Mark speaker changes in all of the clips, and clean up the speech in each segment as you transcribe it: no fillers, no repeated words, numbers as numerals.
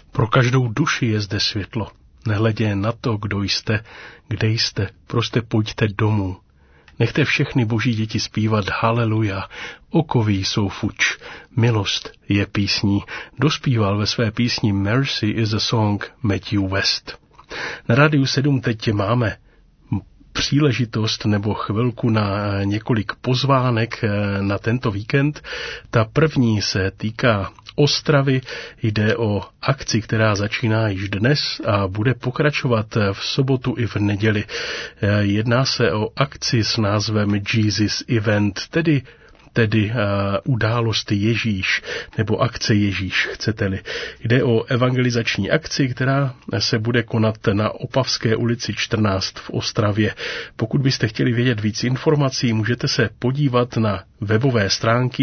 Speaker 1: Pro každou duši je zde světlo. Nehledě na to, kdo jste, kde jste, prostě pojďte domů. Nechte všechny boží děti zpívat haleluja, okoví jsou fuč, milost je písní, dospíval ve své písni Mercy is a Song Matthew West. Na Rádiu 7 teď máme příležitost nebo chvilku na několik pozvánek na tento víkend. Ta první se týká Ostravy, jde o akci, která začíná již dnes a bude pokračovat v sobotu i v neděli. Jedná se o akci s názvem Jesus Event, tedy událost Ježíš, nebo akce Ježíš, chcete-li. Jde o evangelizační akci, která se bude konat na Opavské ulici 14 v Ostravě. Pokud byste chtěli vědět víc informací, můžete se podívat na webové stránky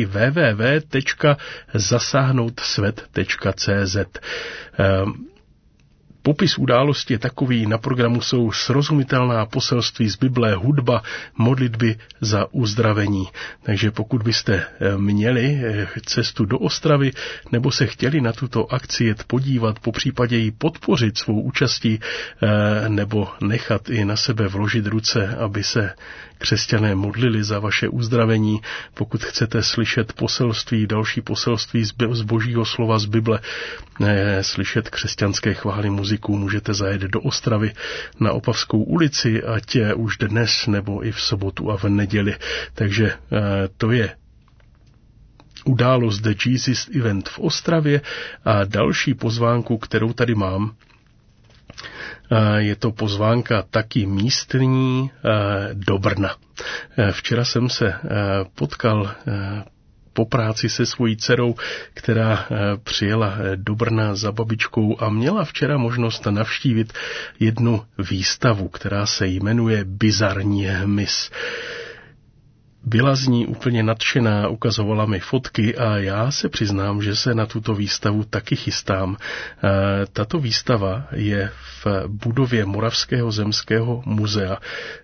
Speaker 1: www.zasáhnoutsvet.cz. Popis události je takový, na programu jsou srozumitelná poselství z Bible, hudba, modlitby za uzdravení. Takže pokud byste měli cestu do Ostravy nebo se chtěli na tuto akci jet podívat, popřípadě ji podpořit svou účastí nebo nechat i na sebe vložit ruce, aby se křesťané modlili za vaše uzdravení. Pokud chcete slyšet poselství, další poselství z Božího slova z Bible, slyšet křesťanské chvály muziku, můžete zajet do Ostravy na Opavskou ulici, ať už dnes nebo i v sobotu a v neděli. Takže to je událost The Jesus Event v Ostravě a další pozvánku, kterou tady mám, je to pozvánka taky místní do Brna. Včera jsem se potkal po práci se svojí dcerou, která přijela do Brna za babičkou a měla včera možnost navštívit jednu výstavu, která se jmenuje Bizarní hmyz. Byla z ní úplně nadšená, ukazovala mi fotky a já se přiznám, že se na tuto výstavu taky chystám. Tato výstava je v budově Moravského zemského muzea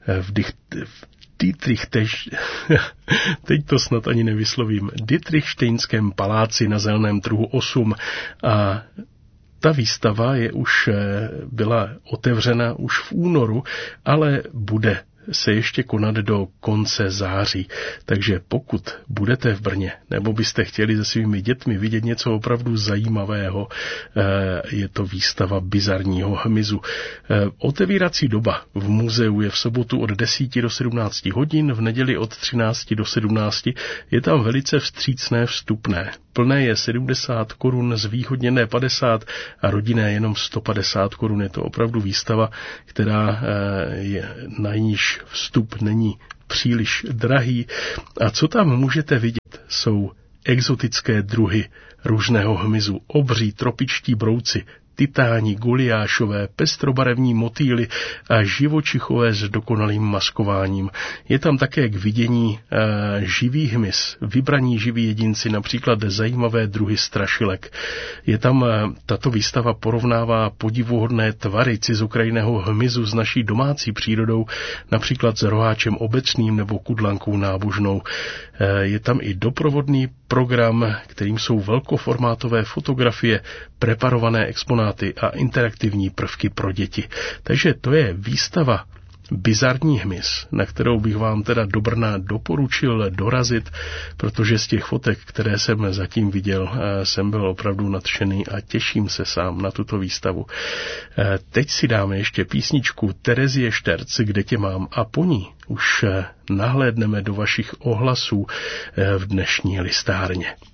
Speaker 1: teď to snad ani nevyslovím, Dietrichštejnském paláci na Zeleném trhu 8 a ta výstava byla otevřena už v únoru, ale bude se ještě konat do konce září. Takže pokud budete v Brně, nebo byste chtěli se svými dětmi vidět něco opravdu zajímavého, je to výstava bizarního hmyzu. Otevírací doba v muzeu je v sobotu od 10 do 17 hodin, v neděli od 13 do 17. Je tam velice vstřícné vstupné. Plné je 70 korun, zvýhodněné 50 a rodinné jenom 150 korun. Je to opravdu výstava, která na níž vstup není příliš drahý. A co tam můžete vidět, jsou exotické druhy růžného hmyzu, obří tropičtí brouci, titáni, goliášové, pestrobarevní motýly a živočichové s dokonalým maskováním. Je tam také k vidění živý hmyz, vybraní živí jedinci, například zajímavé druhy strašilek. Je tam, tato výstava porovnává podivuhodné tvary cizokrajného hmyzu s naší domácí přírodou, například s roháčem obecným nebo kudlankou nábožnou. Je tam i doprovodný program, kterým jsou velkoformátové fotografie, preparované exponáty a interaktivní prvky pro děti. Takže to je výstava Bizarní hmyz, na kterou bych vám teda do Brna doporučil dorazit, protože z těch fotek, které jsem zatím viděl, jsem byl opravdu nadšený a těším se sám na tuto výstavu. Teď si dáme ještě písničku Terezie Šterc, Kde tě mám, a po ní už nahlédneme do vašich ohlasů v dnešní listárně.